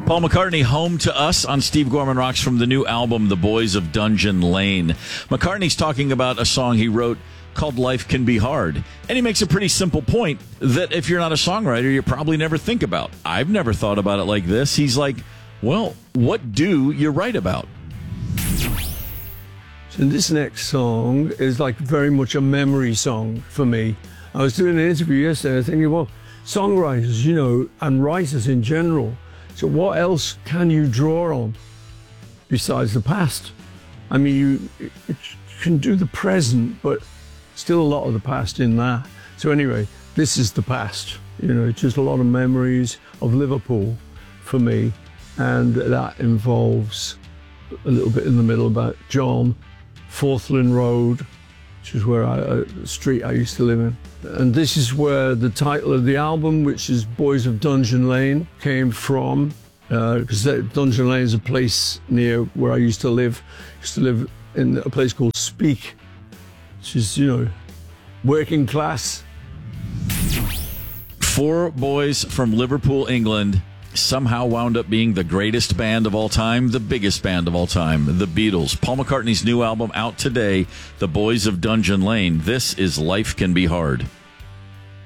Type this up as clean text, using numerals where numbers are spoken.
Paul McCartney, Home to Us on Steve Gorman Rocks from the new album, The Boys of Dungeon Lane. McCartney's talking about a song he wrote called Life Can Be Hard. And he makes a pretty simple point that if you're not a songwriter, you probably never think about. I've never thought about it like this. He's like, well, what do you write about? So this next song is like very much a memory song for me. I was doing an interview yesterday, I was thinking, well, songwriters, you know, and writers in general, so what else can you draw on besides the past? I mean, you can do the present, but still a lot of the past in that. So anyway, this is the past. You know, it's just a lot of memories of Liverpool for me, and that involves a little bit in the middle about John, Forthland Road, which is where the street I used to live in. And this is where the title of the album, which is Boys of Dungeon Lane, came from, because Dungeon Lane is a place near where I used to live. I used to live in a place called Speke, which is, you know, working class. 4 boys from Liverpool, England, somehow wound up being the greatest band of all time, the biggest band of all time, the Beatles. Paul McCartney's new album out today, The Boys of Dungeon Lane. This is Life Can Be Hard.